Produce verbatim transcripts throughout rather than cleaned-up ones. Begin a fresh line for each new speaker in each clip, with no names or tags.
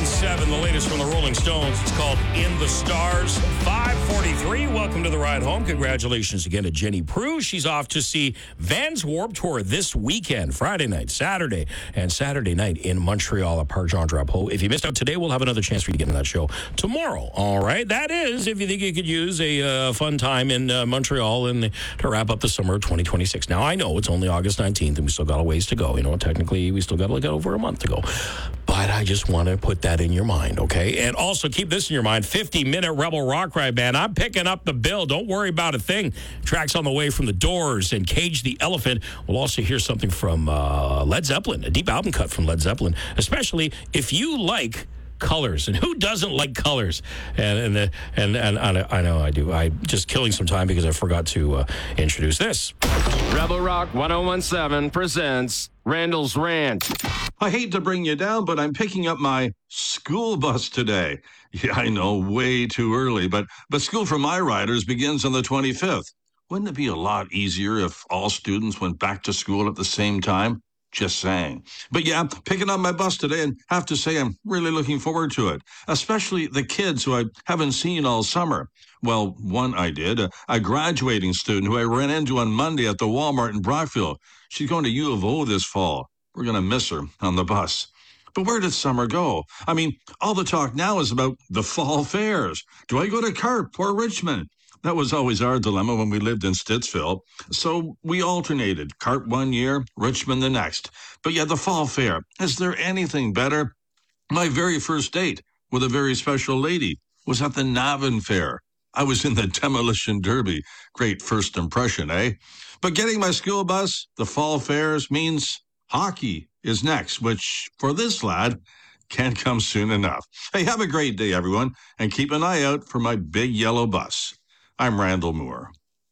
one seven, the latest from the Rolling Stones. It's called In the Stars. five forty-three. Welcome to the ride home. Congratulations again to Jenny Prue. She's off to see Vans Warped Tour this weekend, Friday night, Saturday, and Saturday night in Montreal at Parc Jean Drapeau. If you missed out today, we'll have another chance for you to get in that show tomorrow. All right. That is, if you think you could use a uh, fun time in uh, Montreal and to wrap up the summer of twenty twenty-six. Now, I know it's only August nineteenth and we still got a ways to go. You know, technically, we still got like over a month to go. But I just want to put that in your mind, okay? And also keep this in your mind, fifty-minute Rebel Rock Ride Band. I'm picking up the bill. Don't worry about a thing. Tracks on the way from The Doors and Cage the Elephant. We'll also hear something from uh, Led Zeppelin, a deep album cut from Led Zeppelin, especially if you like colors. And who doesn't like colors? And and the, and, and, and I know I do. I'm just killing some time because I forgot to uh, introduce this.
Rebel Rock ten seventeen presents Randall's Rant.
I hate to bring you down, but I'm picking up my school bus today. Yeah, I know, way too early, but, but school for my riders begins on the twenty-fifth. Wouldn't it be a lot easier if all students went back to school at the same time? Just saying. But yeah, picking up my bus today, and have to say I'm really looking forward to it, especially the kids who I haven't seen all summer. Well, one I did, a, a graduating student who I ran into on Monday at the Walmart in Brockville. She's going to U of O this fall. We're going to miss her on the bus. But where did summer go? I mean, all the talk now is about the fall fairs. Do I go to Carp or Richmond? That was always our dilemma when we lived in Stittsville. So we alternated, Carp one year, Richmond the next. But yeah, the fall fair, is there anything better? My very first date with a very special lady was at the Navan Fair. I was in the Demolition Derby. Great first impression, eh? But getting my school bus, the fall fairs, means hockey is next, which, for this lad, can't come soon enough. Hey, have a great day, everyone, and keep an eye out for my big yellow bus. I'm Randall Moore.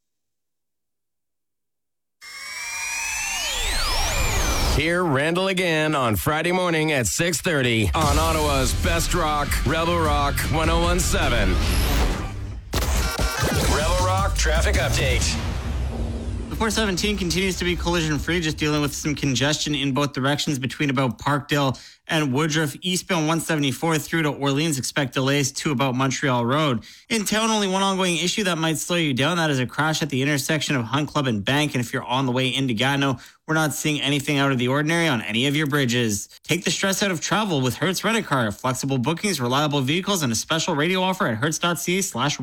Hear Randall again on Friday morning at six thirty on Ottawa's Best Rock, Rebel Rock ten seventeen. Rebel Rock Traffic Update.
The four seventeen continues to be collision-free, just dealing with some congestion in both directions between about Parkdale and Woodruff. Eastbound one seventy-four through to Orleans, expect delays to about Montreal Road. In town, only one ongoing issue that might slow you down. That is a crash at the intersection of Hunt Club and Bank. And if you're on the way into Gatineau, we're not seeing anything out of the ordinary on any of your bridges. Take the stress out of travel with Hertz Rent-A-Car. Flexible bookings, reliable vehicles, and a special radio offer at hertz.ca slash